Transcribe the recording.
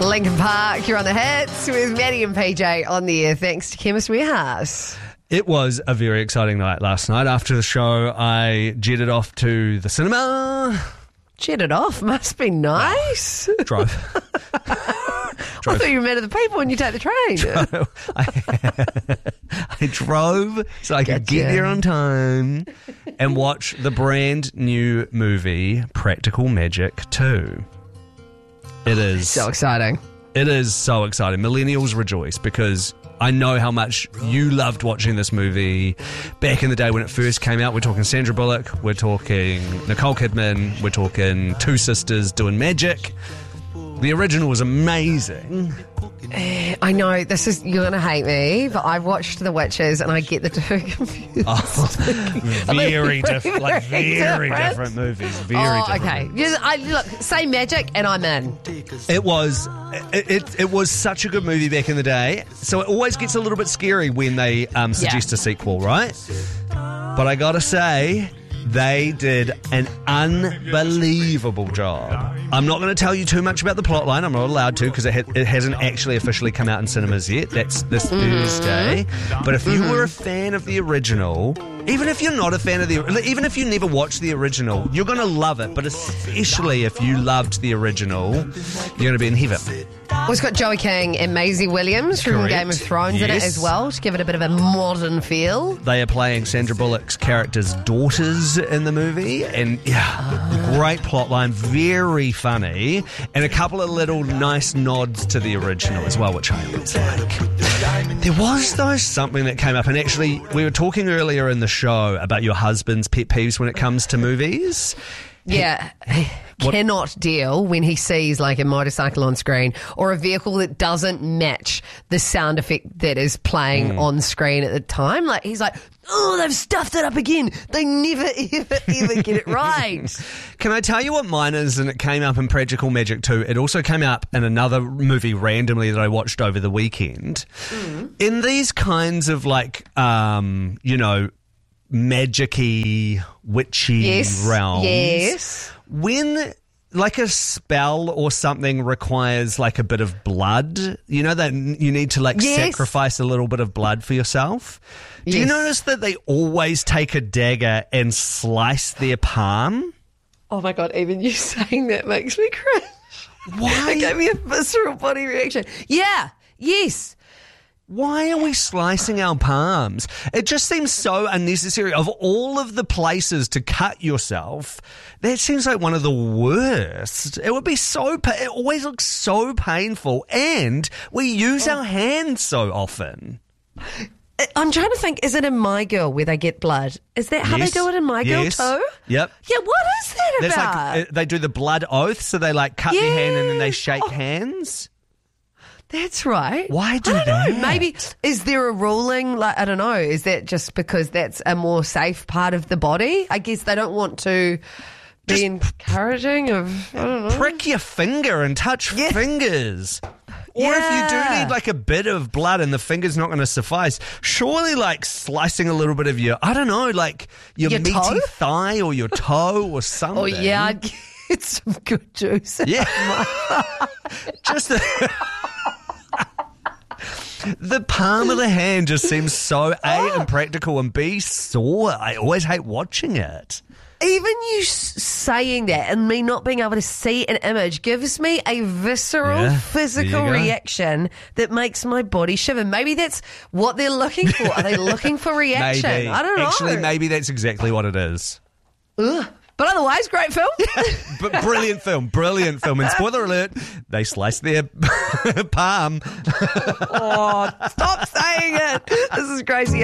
Linkin Park, you're on the hits with Maddie and PJ on the air, thanks to Chemist Warehouse. It was a very exciting night last night. After the show, I jetted off to the cinema. Jetted off? Must be nice. Drove. I thought you were met of the people when you take the train. I drove so I could get there on time and watch the brand new movie Practical Magic 2. It is So exciting. It is so exciting. Millennials rejoice because I know how much you loved watching this movie back in the day when it first came out. We're talking Sandra Bullock, we're talking Nicole Kidman, we're talking two sisters doing magic. The original was amazing. I know, you're going to hate me, but I watched The Witches and I get the two confused. Very different, very different movies. Very different. Okay. Movies. Look, say magic and I'm in. It was such a good movie back in the day. So it always gets a little bit scary when they suggest a sequel, right? But I gotta say, they did an unbelievable job. I'm not going to tell you too much about the plotline. I'm not allowed to because it hasn't actually officially come out in cinemas yet. That's this Thursday. But if you were a fan of the original, even if you're not a fan of even if you never watched the original, you're going to love it. But especially if you loved the original, you're going to be in heaven. Well, it's got Joey King and Maisie Williams from Game of Thrones in it as well to give it a bit of a modern feel. They are playing Sandra Bullock's character's daughters in the movie, and great plotline, very funny, and a couple of little nice nods to the original as well, which I always like. There was, though, something that came up, and actually we were talking earlier in the show about your husband's pet peeves when it comes to movies. Yeah. Cannot deal when he sees like a motorcycle on screen or a vehicle that doesn't match the sound effect that is playing on screen at the time. Like he's like, oh, they've stuffed it up again. They never, ever get it right. Can I tell you what mine is? And it came up in Practical Magic 2. It also came up in another movie randomly that I watched over the weekend. In these kinds of like, magic-y, witchy realms. Yes. When like a spell or something requires like a bit of blood, you know, that you need to like sacrifice a little bit of blood for yourself. Do you notice that they always take a dagger and slice their palm? Oh my God, even you saying that makes me cringe. Why? It gave me a visceral body reaction. Yeah. Yes. Why are we slicing our palms? It just seems so unnecessary. Of all of the places to cut yourself, that seems like one of the worst. It would be it always looks so painful, and we use our hands so often. I'm trying to think, is it in My Girl where they get blood? Is that how they do it in My Girl too? Yep. Yeah, what is that That's about? like, they do the blood oath, so they like cut their hand and then they shake hands. That's right. Why do I don't that? know. Maybe, is there a ruling? Like, I don't know. Is that just because that's a more safe part of the body? I guess they don't want to be encouraging of, I don't know. Prick your finger and touch fingers. Or if you do need like a bit of blood and the finger's not going to suffice, surely like slicing a little bit of your, I don't know, like your meaty toe? thigh or your toe or something. Oh, yeah, I'd get some good juice. Yeah. Just the palm of the hand just seems so impractical and B, sore. I always hate watching it. Even you saying that and me not being able to see an image gives me a visceral physical reaction that makes my body shiver. Maybe that's what they're looking for. Are they looking for reaction? Maybe. I don't know. Actually, maybe that's exactly what it is. Ugh. But otherwise, great film. But brilliant film. And spoiler alert, they sliced their palm. Oh, stop saying it. This is crazy.